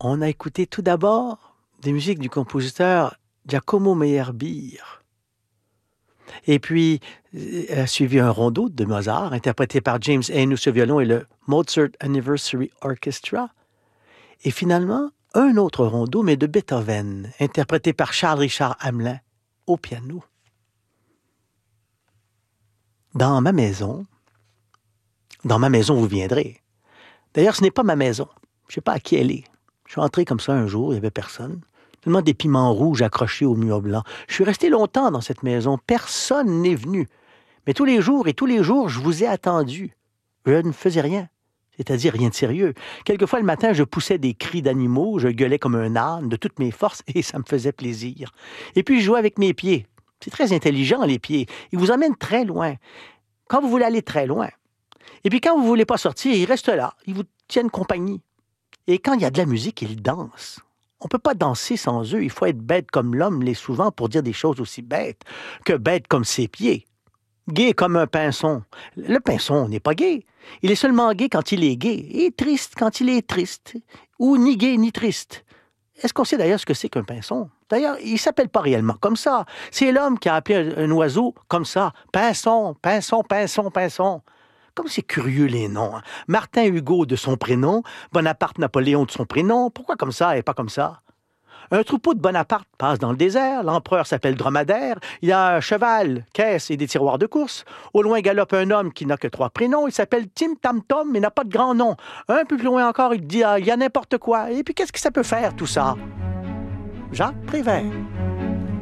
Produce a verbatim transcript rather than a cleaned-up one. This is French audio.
On a écouté tout d'abord des musiques du compositeur Giacomo Meyerbeer. Et puis, euh, a suivi un rondeau de Mozart, interprété par James Enos au violon et le Mozart Anniversary Orchestra. Et finalement, un autre rondeau, mais de Beethoven, interprété par Charles Richard Hamelin au piano. Dans ma maison, dans ma maison, vous viendrez. D'ailleurs, ce n'est pas ma maison. Je ne sais pas à qui elle est. Je suis entré comme ça un jour, il n'y avait personne. Seulement des piments rouges accrochés au mur blanc. Je suis resté longtemps dans cette maison. Personne n'est venu. Mais tous les jours et tous les jours, je vous ai attendu. Je ne faisais rien. C'est-à-dire rien de sérieux. Quelquefois, le matin, je poussais des cris d'animaux, je gueulais comme un âne de toutes mes forces et ça me faisait plaisir. Et puis, je jouais avec mes pieds. C'est très intelligent, les pieds. Ils vous emmènent très loin. Quand vous voulez aller très loin. Et puis, quand vous ne voulez pas sortir, ils restent là. Ils vous tiennent compagnie. Et quand il y a de la musique, ils dansent. On ne peut pas danser sans eux. Il faut être bête comme l'homme l'est souvent pour dire des choses aussi bêtes que bête comme ses pieds. Gai comme un pinson. Le pinson n'est pas gai. Il est seulement gai quand il est gai et triste quand il est triste. Ou ni gai ni triste. Est-ce qu'on sait d'ailleurs ce que c'est qu'un pinson? D'ailleurs, il ne s'appelle pas réellement comme ça. C'est l'homme qui a appelé un, un oiseau comme ça. Pinson, pinson, pinson, pinson. Comme c'est curieux les noms. Hein? Martin Hugo de son prénom, Bonaparte Napoléon de son prénom. Pourquoi comme ça et pas comme ça? Un troupeau de Bonaparte passe dans le désert. L'empereur s'appelle Dromadaire. Il y a un cheval, caisse et des tiroirs de course. Au loin galope un homme qui n'a que trois prénoms. Il s'appelle Tim Tam Tom mais n'a pas de grand nom. Un peu plus loin encore, il dit ah, il y a n'importe quoi. Et puis qu'est-ce que ça peut faire tout ça? Jacques Prévert.